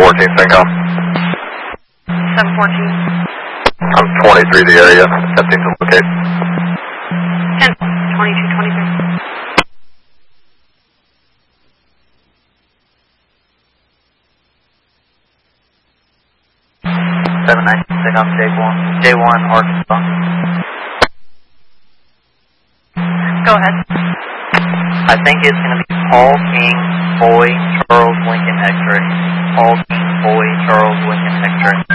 714, CENTCOM. 714. I'm 23 the area, attempting to locate. 10, 22, 23. 719, CENTCOM, J1, Arkansas. Go ahead. I think it's going to be Paul King, Boy, Charles Lincoln, X-ray. Paul King, Boy, Charles Lincoln, X-ray.